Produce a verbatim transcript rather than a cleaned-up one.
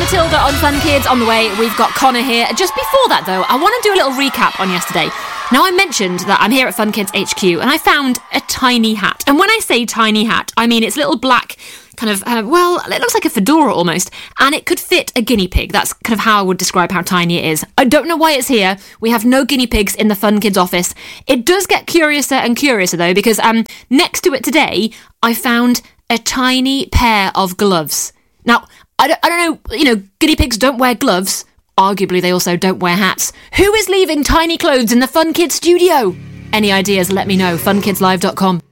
Matilda on Fun Kids on the way. We've got Connor here. Just before that, though, I want to do a little recap on yesterday. Now, I mentioned that I'm here at Fun Kids H Q and I found a tiny hat. And when I say tiny hat, I mean it's little black, kind of, uh, well, it looks like a fedora almost. And it could fit a guinea pig. That's kind of how I would describe how tiny it is. I don't know why it's here. We have no guinea pigs in the Fun Kids office. It does get curiouser and curiouser, though, because um, next to it today, I found a tiny pair of gloves. Now, I don't, I don't know, you know, guinea pigs don't wear gloves. Arguably, they also don't wear hats. Who is leaving tiny clothes in the Fun Kids studio? Any ideas, let me know. fun kids live dot com.